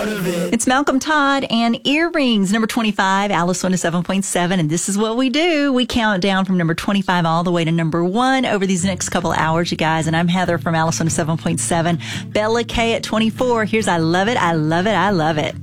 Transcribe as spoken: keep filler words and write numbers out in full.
out of it. It's Malcolm Todd and Earrings, number twenty-five, Alice one oh seven point seven. And this is what we do. We count down from number twenty-five all the way to number one over these next couple hours, you guys. And I'm Heather from Alice one oh seven point seven. Bella K at twenty-four. Here's I Love It, I Love It, I Love It.